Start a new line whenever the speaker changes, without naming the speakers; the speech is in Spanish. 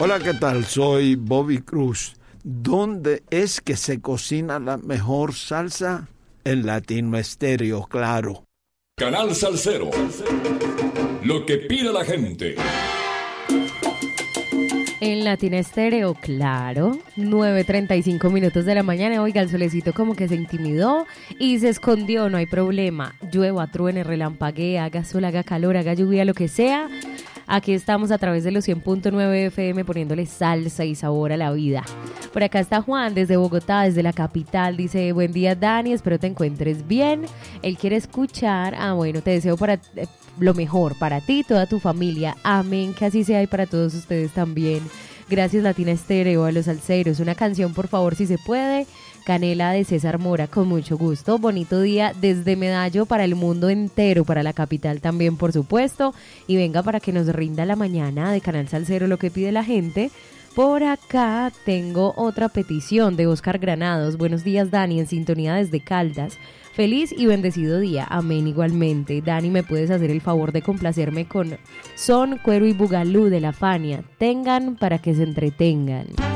Hola, ¿qué tal? Soy Bobby Cruz. ¿Dónde es que se cocina la mejor salsa? En Latino Estéreo, claro.
Canal Salsero. Lo que pide la gente.
En Latina Estéreo, claro, 9:35 minutos de la mañana. Oiga, el solecito como que se intimidó y se escondió, no hay problema. Llueva, truene, relampaguee, haga sol, haga calor, haga lluvia, lo que sea. Aquí estamos a través de los 100.9 FM poniéndole salsa y sabor a la vida. Por acá está Juan desde Bogotá, desde la capital. Dice, buen día Dani, espero te encuentres bien. Él quiere escuchar, bueno, te deseo para lo mejor para ti y toda tu familia. Amén, que así sea y para todos ustedes también. Gracias Latina Estéreo, a los salseros. Una canción, por favor, si se puede. Canela de César Mora, con mucho gusto. Bonito día desde Medallo para el mundo entero, para la capital también, por supuesto. Y venga para que nos rinda la mañana de Canal Salsero lo que pide la gente. Por acá tengo otra petición de Oscar Granados. Buenos días, Dani, en sintonía desde Caldas. Feliz y bendecido día. Amén igualmente. Dani, ¿me puedes hacer el favor de complacerme con Son, Cuero y Bugalú de La Fania? Tengan para que se entretengan.